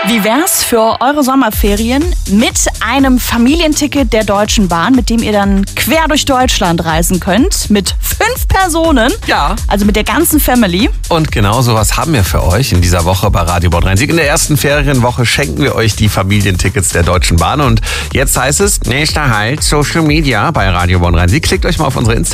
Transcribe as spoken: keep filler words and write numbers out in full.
Wie wär's für eure Sommerferien mit einem Familienticket der Deutschen Bahn, mit dem ihr dann quer durch Deutschland reisen könnt? Mit fünf Personen. Ja. Also mit der ganzen Family. Und genau sowas haben wir für euch in dieser Woche bei Radio Bonn-Rhein-Sieg. In der ersten Ferienwoche schenken wir euch die Familientickets der Deutschen Bahn. Und jetzt heißt es, nächster Halt, Social Media bei Radio Bonn-Rhein-Sieg. Klickt euch mal auf unsere Instagram